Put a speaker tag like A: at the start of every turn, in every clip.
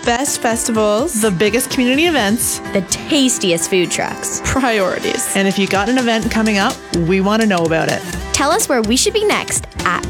A: best festivals,
B: the biggest community events,
C: the tastiest food trucks,
A: priorities.
B: And if you got an event coming up, we want to know about it.
C: Tell us where we should be next at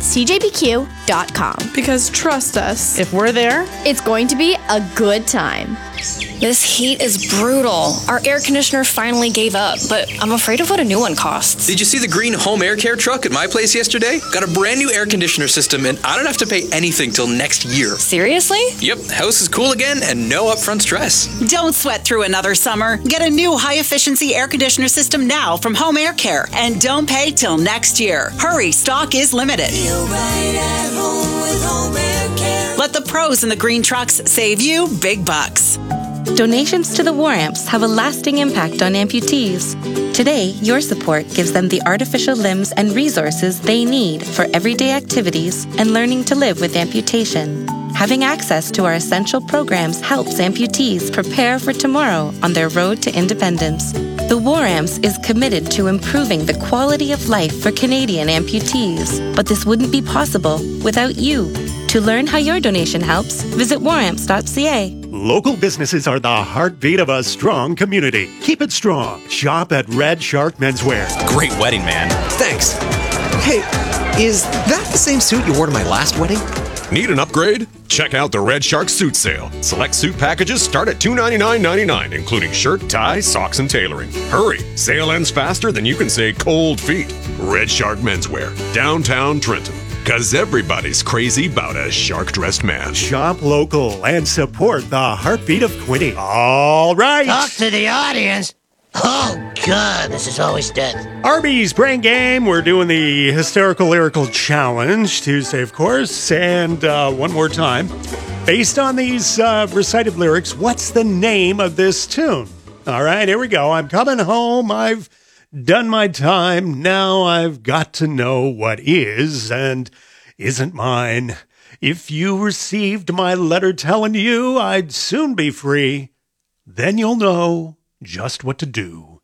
C: cjbq.com.
A: Because trust us,
B: if we're there,
C: it's going to be a good time.
D: This heat is brutal. Our air conditioner finally gave up, but I'm afraid of what a new one costs.
E: Did you see the green home air care truck at my place yesterday? Got a brand new air conditioner system, and I don't have to pay anything till next year.
D: Seriously?
E: Yep, house is cool again and no upfront stress.
F: Don't sweat through another summer. Get a new high-efficiency air conditioner system now from Home Air Care, and don't pay till next year. Hurry, stock is limited.
G: Feel right at home with Home Air Care.
F: Let the pros in the green trucks save you big bucks.
H: Donations to the War Amps have a lasting impact on amputees. Today, your support gives them the artificial limbs and resources they need for everyday activities and learning to live with amputation. Having access to our essential programs helps amputees prepare for tomorrow on their road to independence. The War Amps is committed to improving the quality of life for Canadian amputees, but this wouldn't be possible without you. To learn how your donation helps, visit waramps.ca.
I: Local businesses are the heartbeat of a strong community. Keep it strong. Shop at Red Shark Menswear.
J: Great wedding, man. Thanks. Hey, is that the same suit you wore to my last wedding?
K: Need an upgrade? Check out the Red Shark Suit Sale. Select suit packages start at $299.99, including shirt, tie, socks, and tailoring. Hurry! Sale ends faster than you can say cold feet. Red Shark Menswear, downtown Trenton. 'Cause everybody's crazy about a shark-dressed man.
I: Shop local and support the heartbeat of Quinte. All right.
L: Talk to the audience. Oh, God, this is always dead.
I: Arby's Brain Game. We're doing the Hysterical Lyrical Challenge Tuesday, of course. And one more time. Based on these recited lyrics, what's the name of this tune? All right, here we go. I'm coming home. I've done my time. Now I've got to know what is and isn't mine. If you received my letter telling you I'd soon be free, then you'll know just what to do.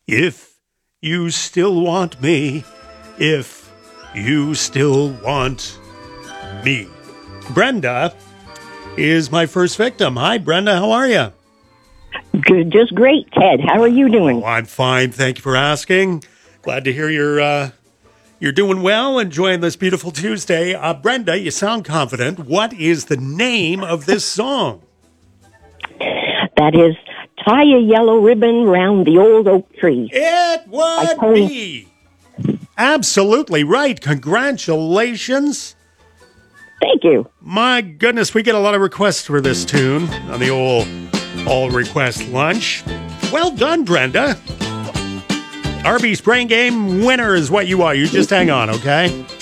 I: If you still want me, if you still want me. Brenda is my first victim. Hi, Brenda. How are you?
M: Good, just great, Ted. How are you doing?
I: Oh, I'm fine. Thank you for asking. Glad to hear you're doing well, enjoying this beautiful Tuesday. Brenda, you sound confident. What is the name of this song?
M: That is Tie a Yellow Ribbon Round the Old Oak Tree.
I: It would be. Absolutely right. Congratulations.
M: Thank you.
I: My goodness, we get a lot of requests for this tune on the old all-request lunch. Well done, Brenda. Arby's Brain Game winner is what you are. You just hang on, okay?